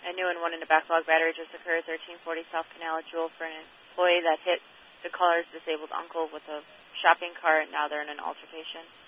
A new one in a backlog battery just occurred, 1340 South Canal at Jewel, for an employee that hit the caller's disabled uncle with a shopping cart. Now they're in an altercation.